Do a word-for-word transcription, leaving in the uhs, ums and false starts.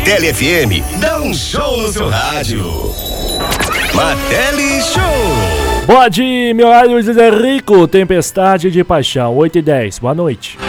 Martelli F M dá um show no seu rádio. Martelli Show. Pode, meu rádio José Rico, Tempestade de Paixão, oito e dez. Boa noite.